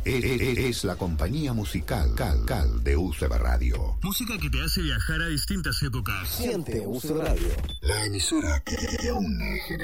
Es la compañía musical Cal de UCB Radio. Música que te hace viajar a distintas épocas. Siente UCB Radio. La emisora que aún genera.